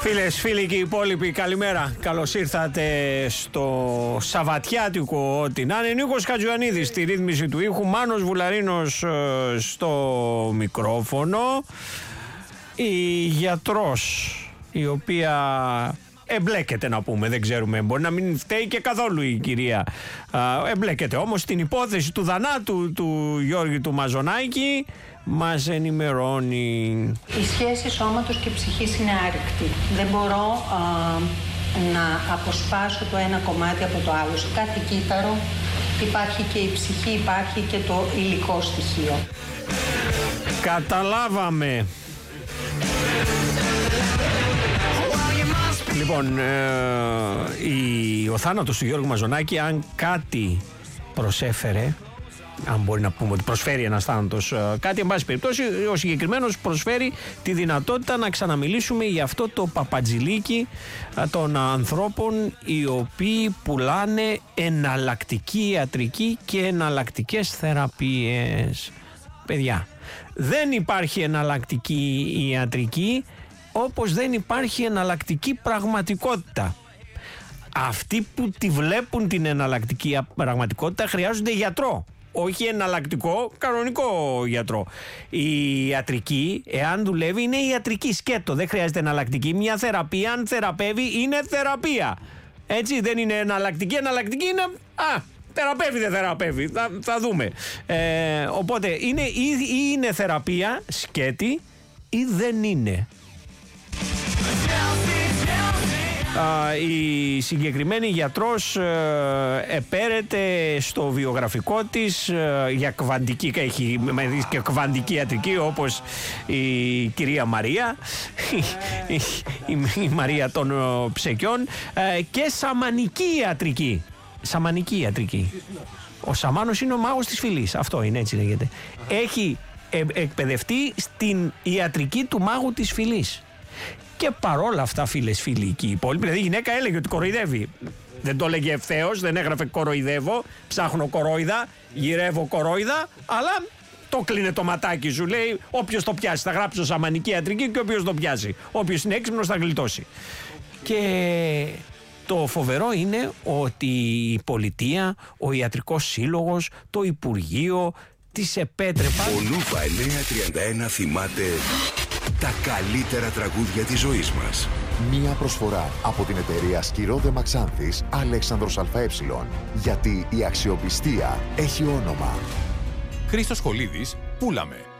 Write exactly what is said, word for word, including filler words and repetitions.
Φίλες, φίλοι και οι υπόλοιποι, καλημέρα. Καλώς ήρθατε στο Σαββατιάτικο ό,τι να είναι. Νίκος Χατζιωαννίδης στη ρύθμιση του ήχου, Μάνος Βουλαρίνος στο μικρόφωνο. Η γιατρός, η οποία εμπλέκεται, να πούμε, δεν ξέρουμε, μπορεί να μην φταίει και καθόλου η κυρία, εμπλέκεται όμως στην υπόθεση του θανάτου του Γιώργη του Μαζονάκη, μας ενημερώνει. Η σχέση σώματος και ψυχής είναι άρρηκτη. Δεν μπορώ α, να αποσπάσω το ένα κομμάτι από το άλλο. Σε κάθε κύτταρο υπάρχει και η ψυχή, υπάρχει και το υλικό στοιχείο. Καταλάβαμε. Λοιπόν, ε, η, ο θάνατος του Γιώργου Μαζονάκη, αν κάτι προσέφερε, αν μπορεί να πούμε ότι προσφέρει ένας θάνατος κάτι, εν πάση περιπτώσει, ο συγκεκριμένος προσφέρει τη δυνατότητα να ξαναμιλήσουμε για αυτό το παπατζηλίκι των ανθρώπων οι οποίοι πουλάνε εναλλακτική ιατρική και εναλλακτικές θεραπείες. Παιδιά, δεν υπάρχει εναλλακτική ιατρική όπως δεν υπάρχει εναλλακτική πραγματικότητα. Αυτοί που τη βλέπουν την εναλλακτική πραγματικότητα χρειάζονται γιατρό. Όχι εναλλακτικό, κανονικό γιατρό. Η ιατρική, εάν δουλεύει, είναι ιατρική. Σκέτο, δεν χρειάζεται εναλλακτική. Μια θεραπεία, αν θεραπεύει, είναι θεραπεία. Έτσι, δεν είναι εναλλακτική. Εναλλακτική είναι. Α, θεραπεύει, δεν θεραπεύει. Θα, θα δούμε. Ε, οπότε, είναι, ή, ή είναι θεραπεία, σκέτη, ή δεν είναι. Uh, η συγκεκριμένη γιατρός uh, επέρεται στο βιογραφικό της uh, για κβαντική, έχει και κβαντική ιατρική, όπως η κυρία Μαρία, η, η, η Μαρία των uh, ψεκιών, uh, και σαμανική ιατρική. Σαμανική ιατρική. Ο σαμάνος είναι ο μάγος της φυλής. Αυτό είναι, έτσι λέγεται. Έχει ε, εκπαιδευτεί στην ιατρική του μάγου της φυλής. Και παρόλα αυτά, φίλες, φίλοι και οι υπόλοιποι, δηλαδή η γυναίκα έλεγε ότι κοροϊδεύει. Δεν το έλεγε ευθέως, δεν έγραφε κοροϊδεύω, ψάχνω κορόιδα, γυρεύω κορόιδα, αλλά το κλείνε το ματάκι σου. Λέει, όποιος το πιάσει, θα γράψω σαμανική ιατρική και όποιος το πιάσει. Όποιος είναι έξυπνος θα γλιτώσει. Και το φοβερό είναι ότι η πολιτεία, ο ιατρικός σύλλογος, το Υπουργείο της επέτρεπαν. Ο Λούφα εννιακόσια τριάντα ένα θυμάται τα καλύτερα τραγούδια της ζωής μας. Μία προσφορά από την εταιρεία Σκυρόδε Μαξάνθης Αλέξανδρος ΑΕ. Γιατί η αξιοπιστία έχει όνομα. Χρήστος Χολίδης, Πούλαμε.